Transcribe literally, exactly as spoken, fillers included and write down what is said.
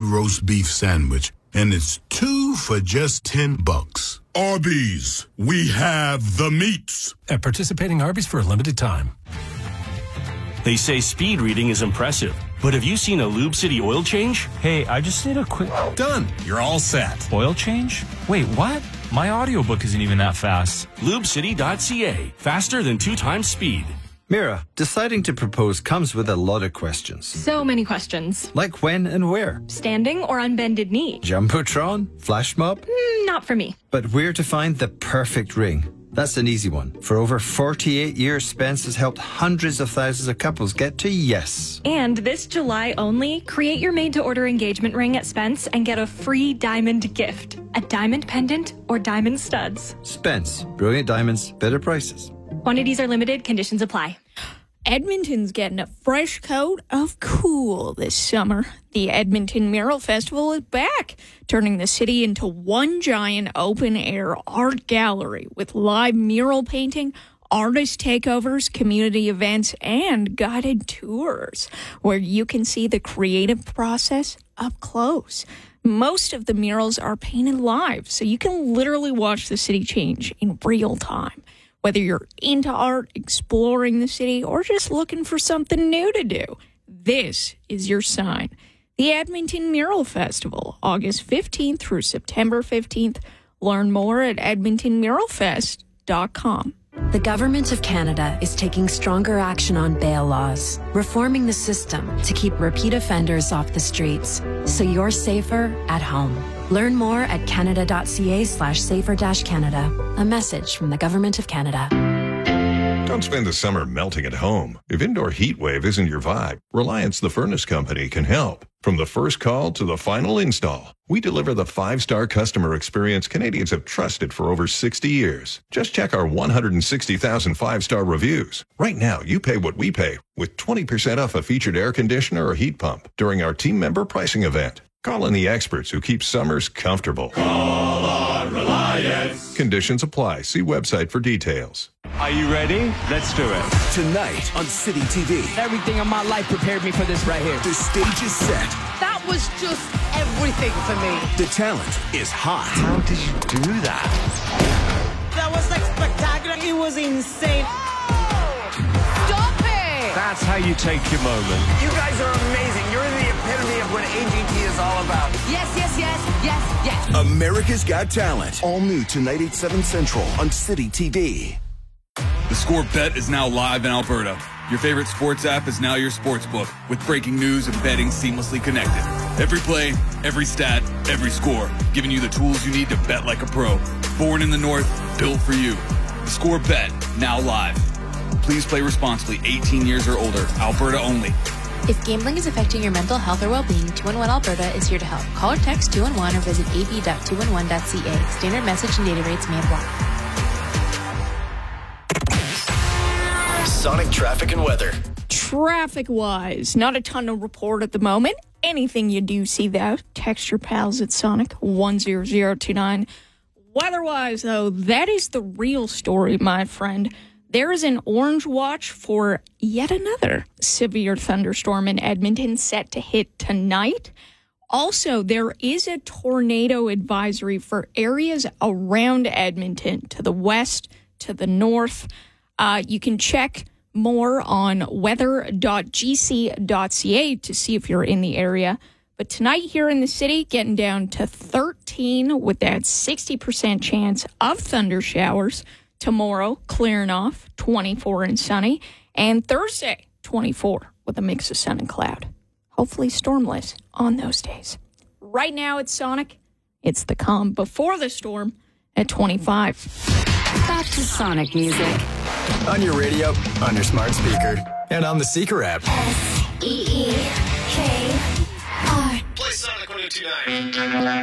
roast beef sandwich, and it's two for just ten bucks. Arby's, we have the meats. At participating Arby's for a limited time. They say speed reading is impressive, but have you seen a Lube City oil change? Hey, I just need a quick... Done. You're all set. Oil change? Wait, what? My audiobook isn't even that fast. Lube City dot C A. Faster than two times speed. Mira, deciding to propose comes with a lot of questions. So many questions. Like when and where? Standing or on bended knee? Jumbotron? Flash mob? Mm, not for me. But where to find the perfect ring? That's an easy one. For over forty-eight years, Spence has helped hundreds of thousands of couples get to yes. And this July only, create your made-to-order engagement ring at Spence and get a free diamond gift. A diamond pendant or diamond studs. Spence. Brilliant diamonds, better prices. Quantities are limited. Conditions apply. Edmonton's getting a fresh coat of cool this summer. The Edmonton Mural Festival is back, turning the city into one giant open-air art gallery with live mural painting, artist takeovers, community events, and guided tours, where you can see the creative process up close. Most of the murals are painted live, so you can literally watch the city change in real time. Whether you're into art, exploring the city, or just looking for something new to do, this is your sign. The Edmonton Mural Festival, August fifteenth through September fifteenth. Learn more at edmonton mural fest dot com. The Government of Canada is taking stronger action on bail laws, reforming the system to keep repeat offenders off the streets, so you're safer at home. Learn more at canada.ca slash safer dash Canada. A message from the Government of Canada. Don't spend the summer melting at home. If indoor heat wave isn't your vibe, Reliance the Furnace Company can help. From the first call to the final install, we deliver the five-star customer experience Canadians have trusted for over sixty years. Just check our one hundred sixty thousand five-star reviews. Right now, you pay what we pay with twenty percent off a featured air conditioner or heat pump during our team member pricing event. Call in the experts who keep summers comfortable. Call on Reliance. Conditions apply. See website for details. Are you ready? Let's do it. Tonight on City T V. Everything in my life prepared me for this right here. The stage is set. That was just everything for me. The talent is hot. How did you do that? That was like spectacular. It was insane. Stop it! That's how you take your moment. You guys are amazing. You're the epitome of what A G T is all about. Yes, yes, yes, yes, yes. America's Got Talent. All new tonight at seven Central on City T V. The Score Bet is now live in Alberta. Your favorite sports app is now your sports book, with breaking news and betting seamlessly connected. Every play, every stat, every score, giving you the tools you need to bet like a pro. Born in the North, built for you. The Score Bet, now live. Please play responsibly, eighteen years or older, Alberta only. If gambling is affecting your mental health or well-being, two one one Alberta is here to help. Call or text two one one or visit a b dot two one one dot c a. Standard message and data rates may apply. Sonic traffic and weather. Traffic-wise, not a ton to report at the moment. Anything you do see that, text your pals at Sonic one zero zero two nine. Weather-wise, though, that is the real story, my friend. There is an orange watch for yet another severe thunderstorm in Edmonton set to hit tonight. Also, there is a tornado advisory for areas around Edmonton, to the west, to the north. Uh, you can check more on weather dot g c dot c a to see if you're in the area. But tonight here in the city, getting down to thirteen with that sixty percent chance of thunder showers. Tomorrow, clearing off, twenty-four and sunny. And Thursday, twenty-four with a mix of sun and cloud. Hopefully stormless on those days. Right now at Sonic, it's the calm before the storm at twenty-five. Back to Sonic music. On your radio, on your smart speaker, and on the Seeker app. S E E K R. Play Sonic one oh two nine.